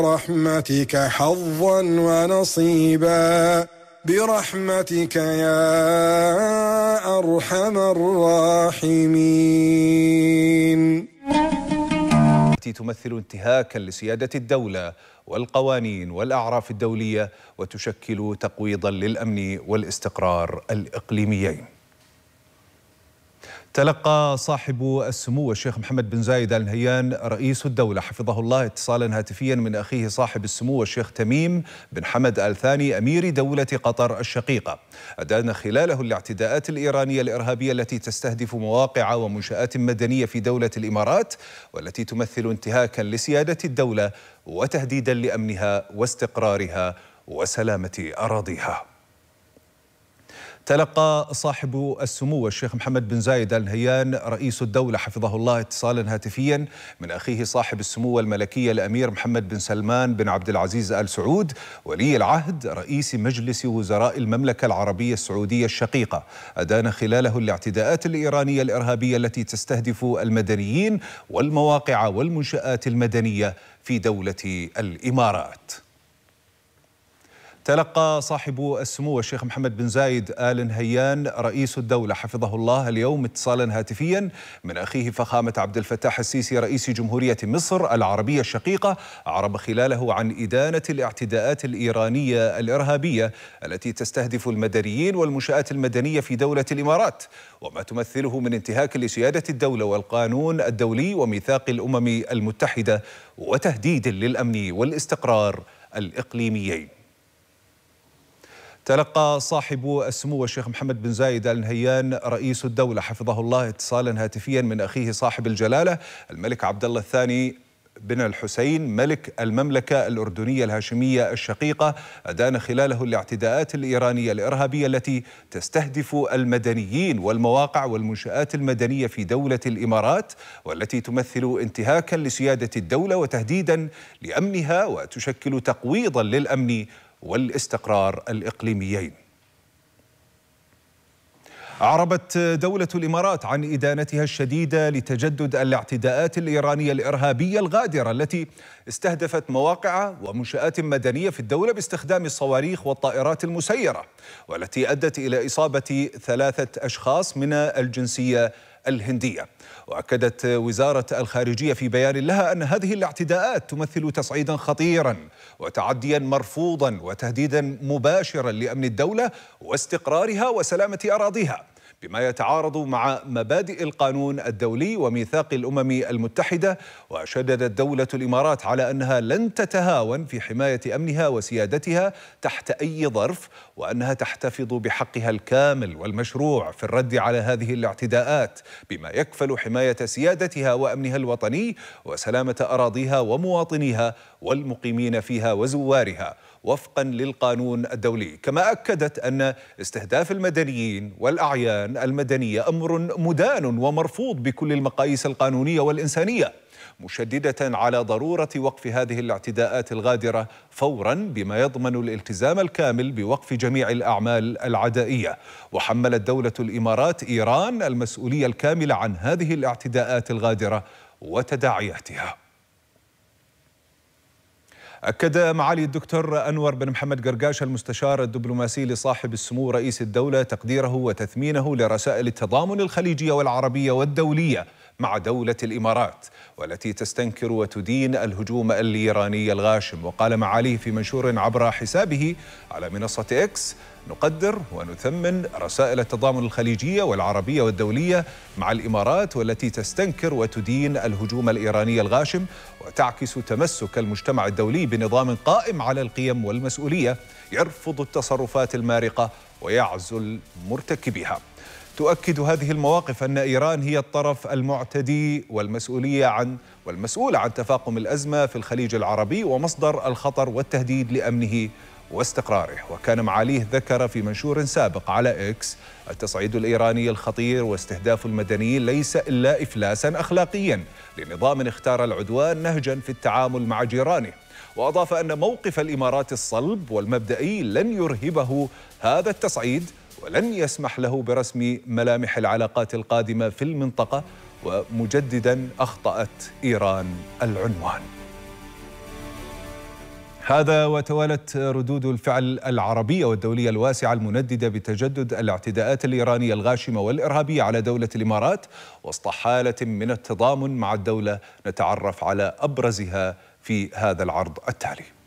برحمتك حظا ونصيبا برحمتك يا أرحم الراحمين. التي تمثل انتهاكا لسيادة الدولة والقوانين والأعراف الدولية وتشكل تقويضا للأمن والاستقرار الإقليميين. تلقى صاحب السمو الشيخ محمد بن زايد آل نهيان رئيس الدولة حفظه الله اتصالا هاتفيا من أخيه صاحب السمو الشيخ تميم بن حمد آل ثاني أمير دولة قطر الشقيقة، أدان خلاله الاعتداءات الإيرانية الإرهابية التي تستهدف مواقع ومنشآت مدنية في دولة الإمارات، والتي تمثل انتهاكا لسيادة الدولة وتهديدا لأمنها واستقرارها وسلامة أراضيها. تلقى صاحب السمو الشيخ محمد بن زايد آل نهيان رئيس الدولة حفظه الله اتصالا هاتفيا من أخيه صاحب السمو الملكي الأمير محمد بن سلمان بن عبد العزيز آل سعود ولي العهد رئيس مجلس وزراء المملكة العربية السعودية الشقيقة، أدان خلاله الاعتداءات الإيرانية الإرهابية التي تستهدف المدنيين والمواقع والمنشآت المدنية في دولة الإمارات. تلقى صاحب السمو الشيخ محمد بن زايد آل نهيان رئيس الدولة حفظه الله اليوم اتصالا هاتفيا من أخيه فخامة عبد الفتاح السيسي رئيس جمهورية مصر العربية الشقيقة، أعرب خلاله عن إدانة الاعتداءات الإيرانية الإرهابية التي تستهدف المدنيين والمنشآت المدنية في دولة الإمارات، وما تمثله من انتهاك لسيادة الدولة والقانون الدولي وميثاق الأمم المتحدة وتهديد للأمن والاستقرار الإقليميين. تلقى صاحب السمو الشيخ محمد بن زايد آل نهيان رئيس الدولة حفظه الله اتصالا هاتفيا من أخيه صاحب الجلالة الملك عبد الله الثاني بن الحسين ملك المملكة الأردنية الهاشمية الشقيقة، أدان خلاله الاعتداءات الإيرانية الإرهابية التي تستهدف المدنيين والمواقع والمنشآت المدنية في دولة الإمارات، والتي تمثل انتهاكا لسيادة الدولة وتهديدا لأمنها وتشكل تقويضا للأمن والاستقرار الإقليميين. أعربت دولة الإمارات عن إدانتها الشديدة لتجدد الاعتداءات الإيرانية الإرهابية الغادرة التي استهدفت مواقع ومنشآت مدنية في الدولة باستخدام الصواريخ والطائرات المسيرة، والتي أدت إلى إصابة 3 أشخاص من الجنسية الهندية. وأكدت وزارة الخارجية في بيان لها أن هذه الاعتداءات تمثل تصعيدا خطيرا وتعديا مرفوضا وتهديدا مباشرا لأمن الدولة واستقرارها وسلامة أراضيها، بما يتعارض مع مبادئ القانون الدولي وميثاق الأمم المتحدة. وشددت دولة الإمارات على أنها لن تتهاون في حماية أمنها وسيادتها تحت أي ظرف، وأنها تحتفظ بحقها الكامل والمشروع في الرد على هذه الاعتداءات، بما يكفل حماية سيادتها وأمنها الوطني وسلامة أراضيها ومواطنيها والمقيمين فيها وزوارها وفقا للقانون الدولي. كما أكدت أن استهداف المدنيين والأعيان المدنية أمر مدان ومرفوض بكل المقاييس القانونية والإنسانية، مشددة على ضرورة وقف هذه الاعتداءات الغادرة فورا بما يضمن الالتزام الكامل بوقف جميع الأعمال العدائية. وحملت دولة الإمارات إيران المسؤولية الكاملة عن هذه الاعتداءات الغادرة وتداعياتها. أكد معالي الدكتور أنور بن محمد قرقاش المستشار الدبلوماسي لصاحب السمو رئيس الدولة تقديره وتثمينه لرسائل التضامن الخليجية والعربية والدولية مع دولة الإمارات، والتي تستنكر وتدين الهجوم الإيراني الغاشم. وقال معاليه في منشور عبر حسابه على منصة إكس: نقدر ونثمن رسائل التضامن الخليجية والعربية والدولية مع الإمارات، والتي تستنكر وتدين الهجوم الإيراني الغاشم وتعكس تمسك المجتمع الدولي بنظام قائم على القيم والمسؤولية يرفض التصرفات المارقة ويعزل مرتكبيها. تؤكد هذه المواقف أن إيران هي الطرف المعتدي والمسؤول عن تفاقم الأزمة في الخليج العربي ومصدر الخطر والتهديد لأمنه واستقراره. وكان معاليه ذكر في منشور سابق على إكس: التصعيد الإيراني الخطير واستهداف المدنيين ليس إلا إفلاسا أخلاقيا لنظام اختار العدوان نهجا في التعامل مع جيرانه. وأضاف أن موقف الإمارات الصلب والمبدئي لن يرهبه هذا التصعيد ولن يسمح له برسم ملامح العلاقات القادمة في المنطقة، ومجددا أخطأت إيران العنوان. هذا وتوالت ردود الفعل العربية والدولية الواسعة المنددة بتجدد الاعتداءات الإيرانية الغاشمة والإرهابية على دولة الإمارات وسط حالة من التضامن مع الدولة، نتعرف على أبرزها في هذا العرض التالي.